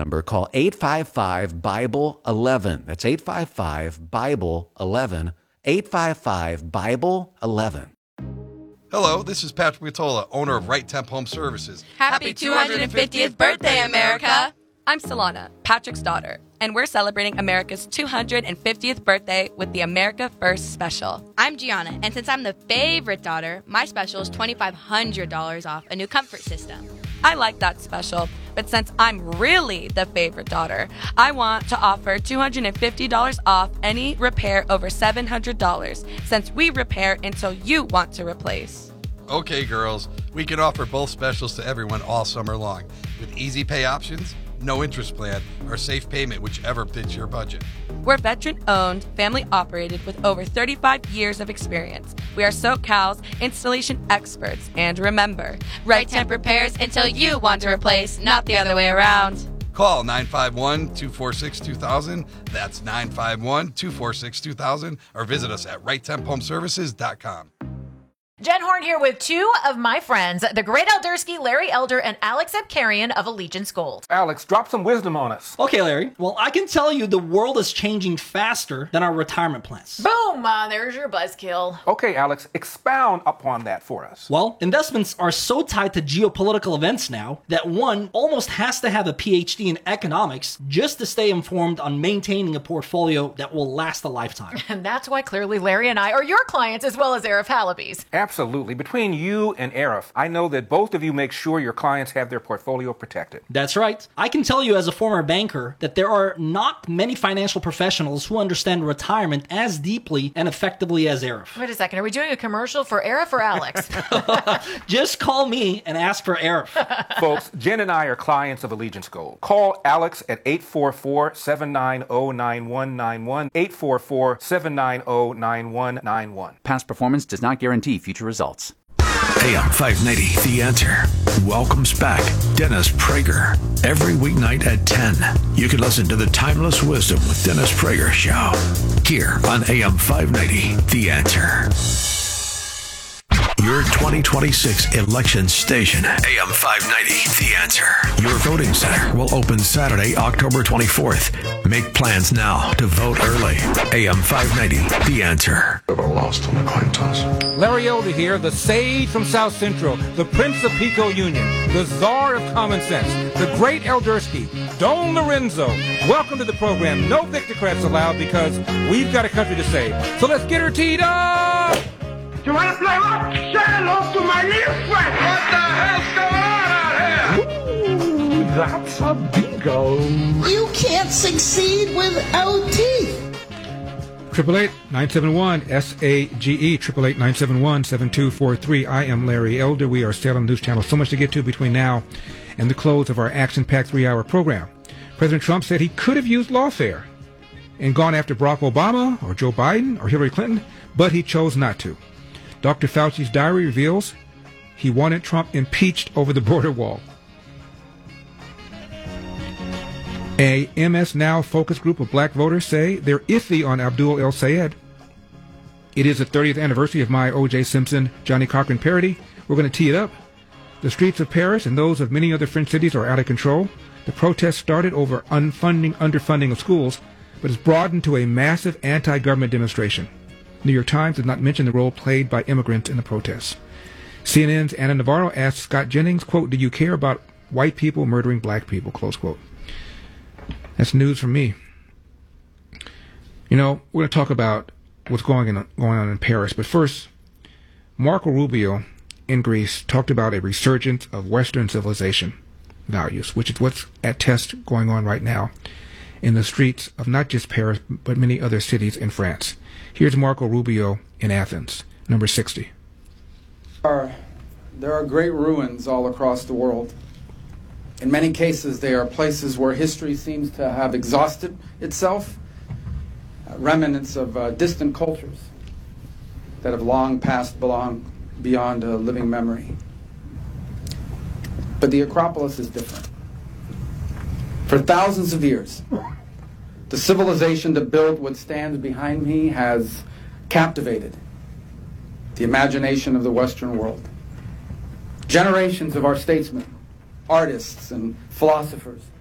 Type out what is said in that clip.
number. Call 855-BIBLE-11. That's 855-BIBLE-11. 855-BIBLE-11. Hello, this is Patrick Matola, owner of Right Temp Home Services. Happy 250th birthday, America! I'm Solana, Patrick's daughter, and we're celebrating America's 250th birthday with the America First Special. I'm Gianna, and since I'm the favorite daughter, my special is $2,500 off a new comfort system. I like that special, but since I'm really the favorite daughter, I want to offer $250 off any repair over $700, since we repair until you want to replace. Okay, girls, we can offer both specials to everyone all summer long, with easy pay options, no interest plan, or safe payment, whichever fits your budget. We're veteran-owned, family-operated with over 35 years of experience. We are SoCal's installation experts. And remember, Right Temp repairs until you want to replace, not the other way around. Call 951-246-2000. That's 951-246-2000. Or visit us at righttemphomeservices.com. Jen Horn here with two of my friends, the great Eldersky, Larry Elder, and Alex Abkarian of Allegiance Gold. Alex, drop some wisdom on us. Okay, Larry. Well, I can tell you the world is changing faster than our retirement plans. Boom! There's your buzzkill. Okay, Alex, expound upon that for us. Well, investments are so tied to geopolitical events now that one almost has to have a PhD in economics just to stay informed on maintaining a portfolio that will last a lifetime. And that's why clearly Larry and I are your clients as well as Arif Halaby's. Absolutely. Between you and Arif, I know that both of you make sure your clients have their portfolio protected. That's right. I can tell you as a former banker that there are not many financial professionals who understand retirement as deeply and effectively as Arif. Wait a second, are we doing a commercial for Arif or Alex? Just call me and ask for Arif. Folks, Jen and I are clients of Allegiance Gold. Call Alex at 844-790-9191, 844-790-9191. Past performance does not guarantee future results. AM 590, The Answer, welcomes back Dennis Prager. Every weeknight at 10, you can listen to the Timeless Wisdom with Dennis Prager show here on AM 590, The Answer. Your 2026 election station, AM 590, The Answer. Your voting center will open Saturday, October 24th. Make plans now to vote early. AM 590, The Answer. Ever lost on a coin toss? Larry Elder here, the sage from South Central, the Prince of Pico Union, the czar of common sense, the great Eldersky, Don Lorenzo. Welcome to the program. No Victocrats allowed because we've got a country to save. So let's get her teed up! You want to play rock? Say hello to my little friend. What the hell's going on out here? Ooh, that's a bingo. You can't succeed without teeth. 888-971-SAGE, 888-971-7243. I am Larry Elder. We are Salem News Channel. So much to get to between now and the close of our action-packed 3-hour program. President Trump said he could have used lawfare and gone after Barack Obama or Joe Biden or Hillary Clinton, but he chose not to. Dr. Fauci's diary reveals he wanted Trump impeached over the border wall. A MS Now focus group of black voters say they're iffy on Abdul El Sayed. It is the 30th anniversary of my O.J. Simpson, Johnny Cochran parody. We're going to tee it up. The streets of Paris and those of many other French cities are out of control. The protests started over underfunding of schools, but it's broadened to a massive anti-government demonstration. New York Times did not mention the role played by immigrants in the protests. CNN's Anna Navarro asked Scott Jennings, quote, "Do you care about white people murdering black people?" Close quote. That's news from me. You know, we're going to talk about what's going on in Paris, but first, Marco Rubio in Greece talked about a resurgence of Western civilization values, which is what's at test going on right now in the streets of not just Paris, but many other cities in France. Here's Marco Rubio in Athens, number 60. There are great ruins all across the world. In many cases, they are places where history seems to have exhausted itself, remnants of distant cultures that have long passed beyond a living memory. But the Acropolis is different. For thousands of years, the civilization that built what stands behind me has captivated the imagination of the Western world. Generations of our statesmen, artists, and philosophers